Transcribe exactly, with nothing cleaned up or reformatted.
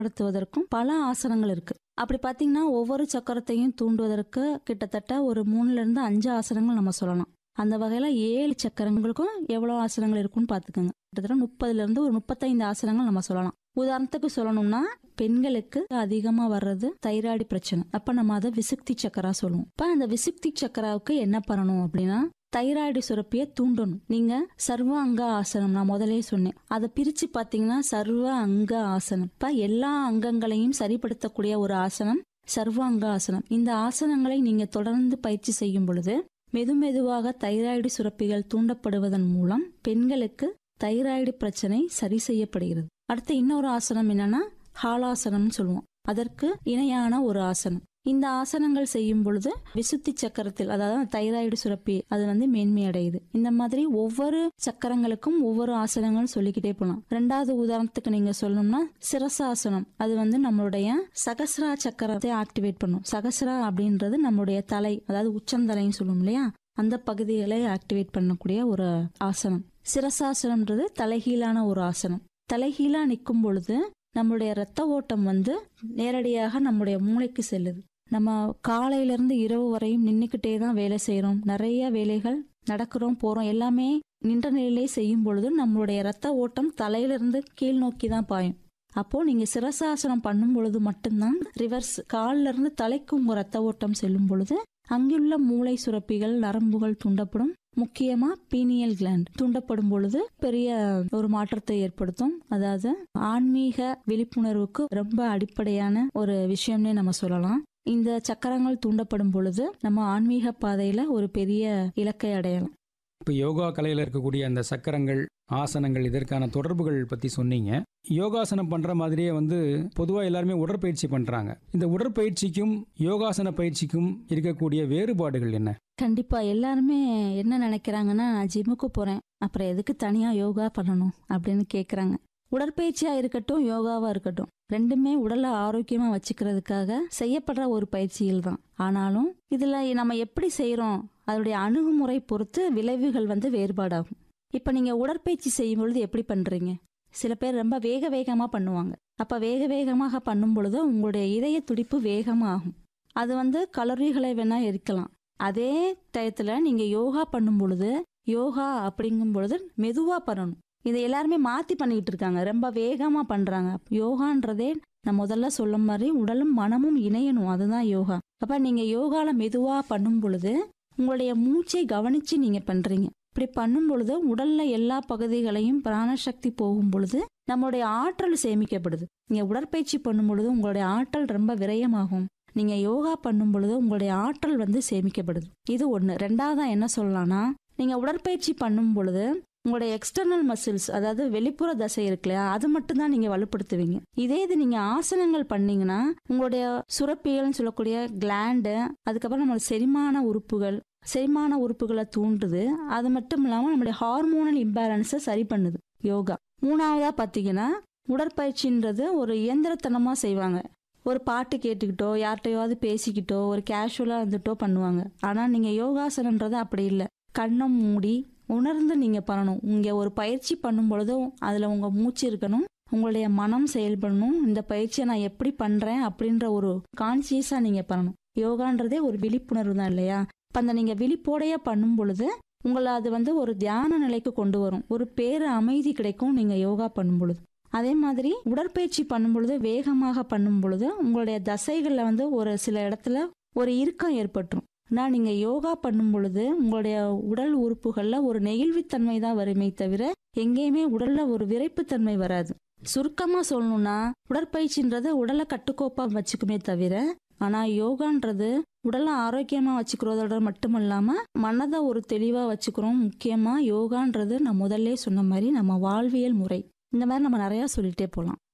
படுத்துவதற்கும் பல ஆசனங்கள் இருக்கு. அப்படி பார்த்தீங்கன்னா ஒவ்வொரு சக்கரத்தையும் தூண்டுவதற்கு கிட்டத்தட்ட ஒரு மூணுல இருந்து அஞ்சு ஆசனங்கள் நம்ம சொல்லலாம். அந்த வகையில ஏழு சக்கரங்களுக்கும் எவ்வளவு ஆசனங்கள் இருக்குன்னு பார்த்துக்கோங்க. கிட்டத்தட்ட முப்பதுல இருந்து ஒரு முப்பத்தைந்து ஆசனங்கள் நம்ம சொல்லலாம். உதாரணத்துக்கு சொல்லணும்னா பெண்களுக்கு அதிகமா வர்றது தைராய்டு பிரச்சனை. அப்ப நம்ம அதை விசுக்தி சக்கரா சொல்லுவோம். இப்ப அந்த விசுக்தி சக்கராவுக்கு என்ன பண்ணணும் அப்படின்னா தைராய்டு சுரப்பியை தூண்டணும். நீங்க சர்வ அங்க ஆசனம் நான் முதலே சொன்னேன். அதை பிரிச்சு பாத்தீங்கன்னா சர்வ அங்க ஆசனம். இப்ப எல்லா அங்கங்களையும் சரிப்படுத்தக்கூடிய ஒரு ஆசனம் சர்வ அங்க ஆசனம். இந்த ஆசனங்களை நீங்க தொடர்ந்து பயிற்சி செய்யும் பொழுது மெது மெதுவாக தைராய்டு சுரப்பிகள் தூண்டப்படுவதன் மூலம் பெண்களுக்கு தைராய்டு பிரச்சனை சரி செய்யப்படுகிறது. அடுத்து இன்னொரு ஆசனம் என்னன்னா ஹாலாசனம்னு சொல்லுவோம். அதற்கு இணையான ஒரு ஆசனம். இந்த ஆசனங்கள் செய்யும் பொழுது விசுத்தி சக்கரத்தில் அதாவது தைராய்டு சுரப்பி அது வந்து மேன்மை அடையுது. இந்த மாதிரி ஒவ்வொரு சக்கரங்களுக்கும் ஒவ்வொரு ஆசனங்கள் சொல்லிக்கிட்டே போகலாம். ரெண்டாவது உதாரணத்துக்கு நீங்க சொல்லணும்னா சிரசாசனம். அது வந்து நம்மளுடைய சகஸ்ரா சக்கரத்தை ஆக்டிவேட் பண்ணும். சகஸ்ரா அப்படின்றது நம்மளுடைய தலை, அதாவது உச்சந்தலைன்னு சொல்லுவோம் இல்லையா, அந்த பகுதிகளை ஆக்டிவேட் பண்ணக்கூடிய ஒரு ஆசனம். சிரசாசனம்ன்றது தலைகீழான ஒரு ஆசனம். தலைகீழா நிற்கும் பொழுது நம்மளுடைய ரத்த ஓட்டம் வந்து நேரடியாக நம்முடைய மூளைக்கு செல்லுது. நம்ம காலையில இருந்து இரவு வரையும் நின்றுக்கிட்டே தான் வேலை செய்யறோம். நிறைய வேலைகள் நடக்கிறோம் போறோம், எல்லாமே நின்ற நிலையிலே செய்யும் பொழுது நம்மளுடைய ரத்த ஓட்டம் தலையிலிருந்து கீழ் நோக்கி தான் பாயும். அப்போ நீங்க சிரசாசனம் பண்ணும் பொழுது மட்டும்தான் ரிவர்ஸ் காலில இருந்து தலைக்கு உங்க ரத்த ஓட்டம் செல்லும் பொழுது அங்குள்ள மூளை சுரப்பிகள் நரம்புகள் தூண்டப்படும். முக்கியமா பீனியல் கிளாண்ட் தூண்டப்படும் பொழுது பெரிய ஒரு மாற்றத்தை ஏற்படுத்தும். அதாவது ஆன்மீக விழிப்புணர்வுக்கு ரொம்ப அடிப்படையான ஒரு விஷயம்னே நம்ம சொல்லலாம். இந்த சக்கரங்கள் தூண்டப்படும் பொழுது நம்ம ஆன்மீக பாதையில ஒரு பெரிய இலக்கை அடையலாம். இப்போ யோகா கலையில் இருக்கக்கூடிய அந்த சக்கரங்கள் ஆசனங்கள் இதற்கான தொடர்புகள் பற்றி சொன்னீங்க. யோகாசனம் பண்ணுற மாதிரியே வந்து பொதுவாக எல்லாருமே உடற்பயிற்சி பண்ணுறாங்க. இந்த உடற்பயிற்சிக்கும் யோகாசன பயிற்சிக்கும் இருக்கக்கூடிய வேறுபாடுகள் என்ன? கண்டிப்பா எல்லாருமே என்ன நினைக்கிறாங்கன்னா நான் ஜிம்முக்கு போறேன், அப்புறம் எதுக்கு தனியா யோகா பண்ணணும் அப்படின்னு கேக்குறாங்க. உடற்பயிற்சியா இருக்கட்டும் யோகாவா இருக்கட்டும் ரெண்டுமே உடலை ஆரோக்கியமா வச்சுக்கிறதுக்காக செய்யப்படுற ஒரு பயிற்சிகள் தான். ஆனாலும் இதுல நம்ம எப்படி செய்யறோம் அதோடைய அணுகுமுறை பொறுத்து விளைவுகள் வந்து வேறுபாடாகும். இப்ப நீங்க உடற்பயிற்சி செய்யும் பொழுது எப்படி பண்றீங்க? சில பேர் ரொம்ப வேக வேகமா பண்ணுவாங்க. அப்ப வேக வேகமாக பண்ணும் பொழுது உங்களுடைய இதய துடிப்பு வேகமாகும். அது வந்து கலோரிகளை வேணா எரிக்கலாம். அதே டயத்துல நீங்க யோகா பண்ணும் பொழுது யோகா அப்படிங்கும் பொழுது மெதுவா பண்ணணும். இதை எல்லாருமே மாத்தி பண்ணிட்டு இருக்காங்க, ரொம்ப வேகமா பண்றாங்க. யோகான்றதே நான் முதல்ல சொல்ல மாதிரி உடலும் மனமும் இணையணும், அதுதான் யோகா. அப்ப நீங்க யோகால மெதுவா பண்ணும் பொழுது உங்களுடைய மூச்சை கவனிச்சு நீங்க பண்றீங்க. இப்படி பண்ணும் பொழுது உடல்ல எல்லா பகுதிகளையும் பிராணசக்தி போகும் பொழுது நம்மளுடைய ஆற்றல் சேமிக்கப்படுது. நீங்க உடற்பயிற்சி பண்ணும் பொழுது உங்களுடைய ஆற்றல் ரொம்ப விரயமாகும். நீங்க யோகா பண்ணும் பொழுது உங்களுடைய ஆற்றல் வந்து சேமிக்கப்படுது. இது ஒண்ணு. ரெண்டாவதா என்ன சொல்லலாம்னா நீங்க உடற்பயிற்சி பண்ணும் பொழுது உங்களுடைய எக்ஸ்டர்னல் மசில்ஸ் அதாவது வெளிப்புற தசை இருக்கு இல்லையா, அது மட்டும் தான் நீங்க வலுப்படுத்துவீங்க. இதே இது நீங்க ஆசனங்கள் பண்ணீங்கன்னா உங்களுடைய சுரப்பிகள்னு சொல்லக்கூடிய கிளாண்டு, அதுக்கப்புறம் நம்மளோட செரிமான உறுப்புகள் செரிமான உறுப்புகளை தூண்டுது. அது மட்டும் இல்லாம நம்மளுடைய ஹார்மோனல் இம்பேலன்ஸை சரி பண்ணுது யோகா. மூணாவதா பாத்தீங்கன்னா உடற்பயிற்சின்றது ஒரு இயந்திரத்தனமா செய்வாங்க. ஒரு பாட்டு கேட்டுக்கிட்டோ யார்கிட்டயாவது பேசிக்கிட்டோ ஒரு கேஷுவலா இருந்துட்டோ பண்ணுவாங்க. ஆனா நீங்க யோகாசனன்றது அப்படி இல்லை. கண்ணை மூடி உணர்ந்து நீங்க பண்ணணும். இங்க ஒரு பயிற்சி பண்ணும் பொழுதும் அதுல உங்க மூச்சு இருக்கணும், உங்களுடைய மனம் செயல்படணும். இந்த பயிற்சியை நான் எப்படி பண்றேன் அப்படின்ற ஒரு கான்சியஸா நீங்க பண்ணணும். யோகான்றதே ஒரு விழிப்புணர்வு தான் இல்லையா? இப்ப அந்த நீங்க விழிப்போடைய பண்ணும் பொழுது உங்களை அது வந்து ஒரு தியான நிலைக்கு கொண்டு வரும். ஒரு பேரு அமைதி கிடைக்கும் நீங்க யோகா பண்ணும் பொழுது. அதே மாதிரி உடற்பயிற்சி பண்ணும் பொழுது வேகமாக பண்ணும் பொழுது உங்களுடைய தசைகள்ல வந்து ஒரு சில இடத்துல ஒரு இறுக்கம் ஏற்பட்டுரும். நான் நீங்க யோகா பண்ணும் பொழுது உங்களுடைய உடல் உறுப்புகள்ல ஒரு நெகிழ்வுத்தன்மை தான் வருமே தவிர எங்கேயுமே உடல்ல ஒரு விரைப்புத்தன்மை வராது. சுருக்கமா சொல்லணும்னா உடற்பயிற்சின்றது உடலை கட்டுக்கோப்பா வச்சுக்குமே தவிர, ஆனா யோகான்றது உடலை ஆரோக்கியமா வச்சுக்கிறதோட மட்டும் இல்லாம மனதை ஒரு தெளிவா வச்சுக்கிறோம். முக்கியமா யோகான்றது நான் முதல்ல சொன்ன மாதிரி நம்ம வாழ்வியல் முறை. இந்த மாதிரி நம்ம நிறைய சொல்லிட்டே போலாம்.